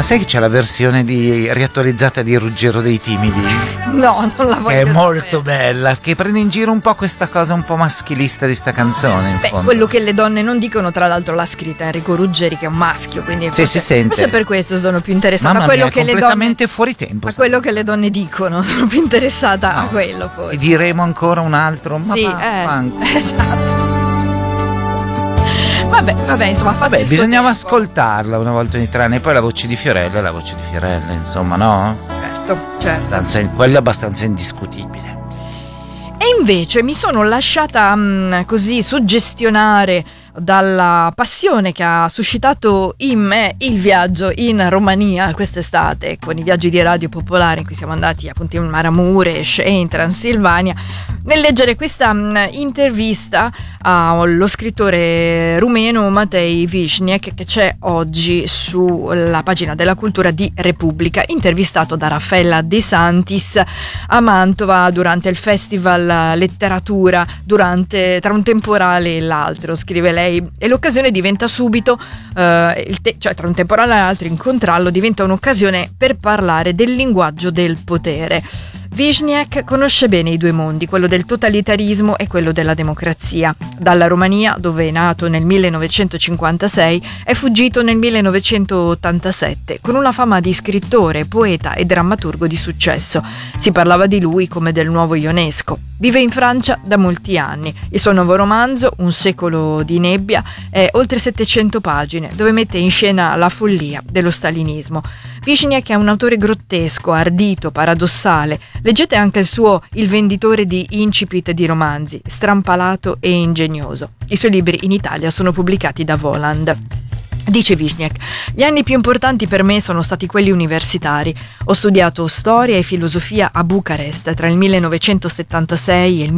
sai che c'è la versione riattualizzata di Ruggero dei Timidi? No, non la voglio Che è sapere. molto bella, che prende in giro un po' questa cosa un po' maschilista di sta canzone, in Beh, fondo. quello che le donne non dicono, tra l'altro l'ha scritta Enrico Ruggeri, che è un maschio, quindi Sì, si sente. forse per questo sono più interessata Mamma a quello mia, che le donne, completamente fuori tempo. a quello che le donne dicono, sono più interessata a quello E forse. diremo ancora un altro, ma Sì, esatto. Vabbè, insomma, fate il suo bisognava tempo. ascoltarla una volta ogni 3 anni, e poi la voce di Fiorella è la voce di Fiorella, insomma, no? Certo. Quello è abbastanza indiscutibile. E invece mi sono lasciata così suggestionare dalla passione che ha suscitato in me il viaggio in Romania quest'estate, con i viaggi di Radio Popolare in cui siamo andati appunto in Maramureș e in Transilvania, nel leggere questa intervista allo scrittore rumeno Matei Vișniec, che c'è oggi sulla pagina della cultura di Repubblica, intervistato da Raffaella De Santis a Mantova durante il Festival Letteratura, tra un temporale e l'altro, scrive lei, e l'occasione diventa subito cioè tra un temporale e l'altro incontrarlo diventa un'occasione per parlare del linguaggio del potere. Vișniec conosce bene i due mondi, quello del totalitarismo e quello della democrazia. Dalla Romania, dove è nato nel 1956, è fuggito nel 1987, con una fama di scrittore, poeta e drammaturgo di successo. Si parlava di lui come del nuovo Ionesco. Vive in Francia da molti anni. Il suo nuovo romanzo, Un secolo di nebbia, è oltre 700 pagine, dove mette in scena la follia dello stalinismo. Vișniec è un autore grottesco, ardito, paradossale. Leggete anche il suo Il venditore di incipit di romanzi, strampalato e ingegnoso. I suoi libri in Italia sono pubblicati da Voland. Dice Vișniec: gli anni più importanti per me sono stati quelli universitari. Ho studiato storia e filosofia a Bucarest tra il 1976 e il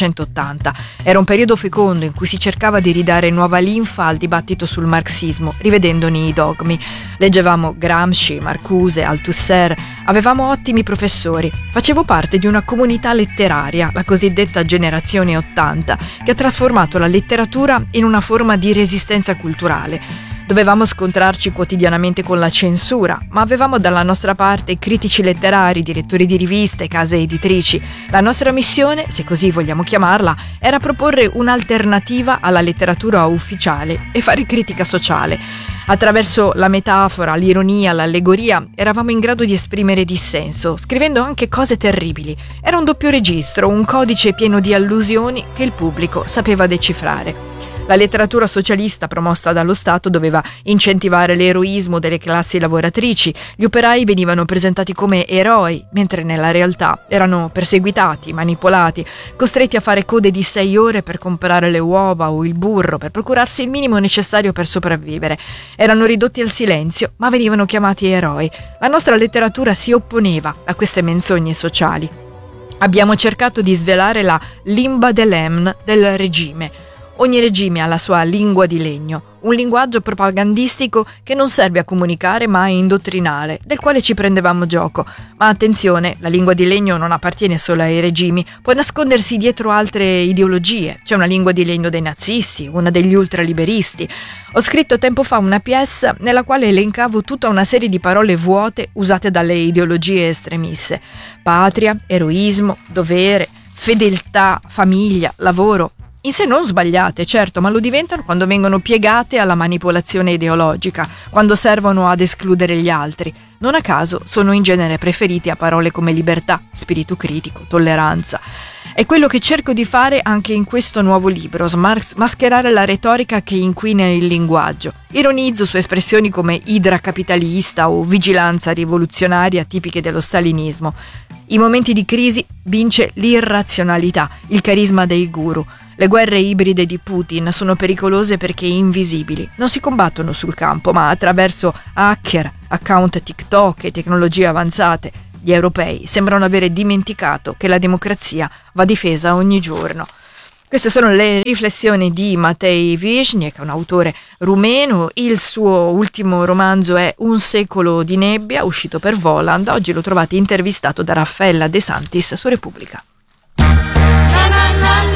1980. Era un periodo fecondo in cui si cercava di ridare nuova linfa al dibattito sul marxismo, rivedendone i dogmi. Leggevamo Gramsci, Marcuse, Althusser, avevamo ottimi professori. Facevo parte di una comunità letteraria, la cosiddetta generazione 80, che ha trasformato la letteratura in una forma di resistenza culturale. Dovevamo scontrarci quotidianamente con la censura, ma avevamo dalla nostra parte critici letterari, direttori di riviste, case editrici. La nostra missione, se così vogliamo chiamarla, era proporre un'alternativa alla letteratura ufficiale e fare critica sociale. Attraverso la metafora, l'ironia, l'allegoria, eravamo in grado di esprimere dissenso, scrivendo anche cose terribili. Era un doppio registro, un codice pieno di allusioni che il pubblico sapeva decifrare. La letteratura socialista promossa dallo Stato doveva incentivare l'eroismo delle classi lavoratrici. Gli operai venivano presentati come eroi, mentre nella realtà erano perseguitati, manipolati, costretti a fare code di 6 ore per comprare le uova o il burro, per procurarsi il minimo necessario per sopravvivere. Erano ridotti al silenzio, ma venivano chiamati eroi. La nostra letteratura si opponeva a queste menzogne sociali. Abbiamo cercato di svelare la limba dell'emn del regime. Ogni regime ha la sua lingua di legno, un linguaggio propagandistico che non serve a comunicare ma a indottrinare, del quale ci prendevamo gioco. Ma attenzione, la lingua di legno non appartiene solo ai regimi, può nascondersi dietro altre ideologie. C'è una lingua di legno dei nazisti, una degli ultraliberisti. Ho scritto tempo fa una pièce nella quale elencavo tutta una serie di parole vuote usate dalle ideologie estremiste. Patria, eroismo, dovere, fedeltà, famiglia, lavoro. In sé non sbagliate, certo, ma lo diventano quando vengono piegate alla manipolazione ideologica, quando servono ad escludere gli altri. Non a caso sono in genere preferiti a parole come libertà, spirito critico, tolleranza. È quello che cerco di fare anche in questo nuovo libro, mascherare la retorica che inquina il linguaggio. Ironizzo su espressioni come idra capitalista o vigilanza rivoluzionaria tipiche dello stalinismo. In momenti di crisi vince l'irrazionalità, il carisma dei guru. Le guerre ibride di Putin sono pericolose perché invisibili. Non si combattono sul campo, ma attraverso hacker, account TikTok e tecnologie avanzate. Gli europei sembrano avere dimenticato che la democrazia va difesa ogni giorno. Queste sono le riflessioni di Matei Vișniec, un autore rumeno. Il suo ultimo romanzo è Un secolo di nebbia, uscito per Voland. Oggi lo trovate intervistato da Raffaella De Santis su Repubblica. Na na na na na.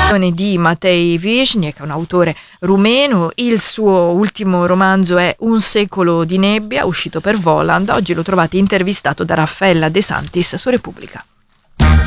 di Matei Vișniec, un autore rumeno. Il suo ultimo romanzo è Un secolo di nebbia, uscito per Voland. Oggi lo trovate intervistato da Raffaella De Santis su Repubblica.